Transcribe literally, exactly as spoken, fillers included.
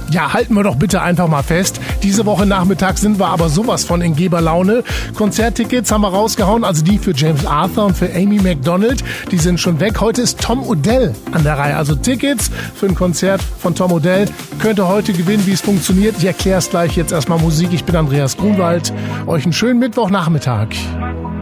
Ja, halten wir doch bitte einfach mal fest. Diese Woche Nachmittag sind wir aber sowas von in Geberlaune. Konzerttickets haben wir rausgehauen, also die für James Arthur und für Amy Macdonald. Die sind schon weg. Heute ist Tom Odell an der Reihe. Also Tickets für ein Konzert von Tom Odell. Könnt ihr heute gewinnen, wie es funktioniert. Ich erkläre es gleich. Jetzt erstmal Musik. Ich bin Andreas Grunwald. Euch einen schönen Mittwochnachmittag.